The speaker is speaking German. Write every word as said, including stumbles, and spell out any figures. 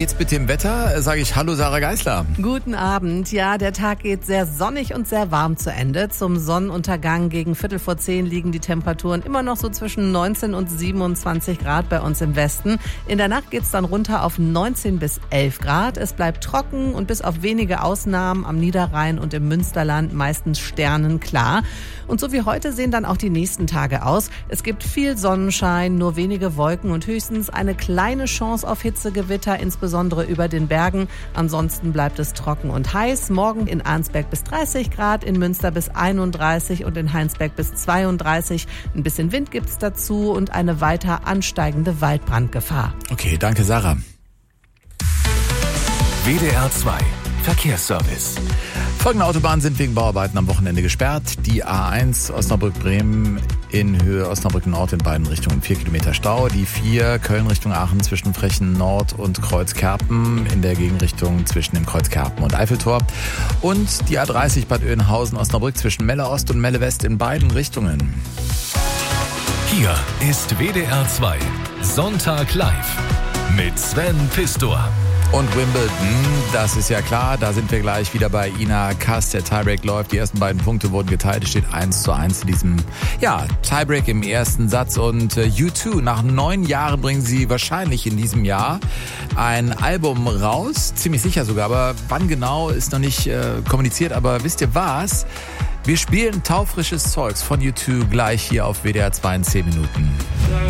geht's mit dem Wetter? Sage ich Hallo Sarah Geisler. Guten Abend. Ja, der Tag geht sehr sonnig und sehr warm zu Ende. Zum Sonnenuntergang gegen Viertel vor zehn liegen die Temperaturen immer noch so zwischen neunzehn und siebenundzwanzig Grad bei uns im Westen. In der Nacht geht's dann runter auf neunzehn bis elf Grad. Es bleibt trocken und bis auf wenige Ausnahmen am Niederrhein und im Münsterland meistens sternenklar. Und so wie heute sehen dann auch die nächsten Tage aus. Es gibt viel Sonnenschein, nur wenige Wolken und höchstens eine kleine Chance auf Hitzegewitter, insbesondere über den Bergen. Ansonsten bleibt es trocken und heiß. Morgen in Arnsberg bis dreißig Grad, in Münster bis einunddreißig und in Heinsberg bis zweiunddreißig. Ein bisschen Wind gibt's dazu und eine weiter ansteigende Waldbrandgefahr. Okay, danke Sarah. W D R zwei Verkehrsservice. Folgende Autobahnen sind wegen Bauarbeiten am Wochenende gesperrt. Die A eins Osnabrück-Bremen in Höhe Osnabrück-Nord in beiden Richtungen vier Kilometer Stau. Die vier Köln Richtung Aachen zwischen Frechen Nord und Kreuzkerpen in der Gegenrichtung zwischen dem Kreuzkerpen und Eiffeltor. Und die A dreißig Bad Oeynhausen-Osnabrück zwischen Melle Ost und Melle West in beiden Richtungen. Hier ist W D R zwei Sonntag live mit Sven Pistor. Und Wimbledon, das ist ja klar, da sind wir gleich wieder bei Ina Kass. Der Tiebreak läuft, die ersten beiden Punkte wurden geteilt, es steht eins zu eins in diesem ja, Tiebreak im ersten Satz. Und äh, U zwei, nach neun Jahren bringen sie wahrscheinlich in diesem Jahr ein Album raus, ziemlich sicher sogar, aber wann genau ist noch nicht äh, kommuniziert. Aber wisst ihr was? Wir spielen taufrisches Zeugs von U zwei gleich hier auf W D R zwei in zehn Minuten.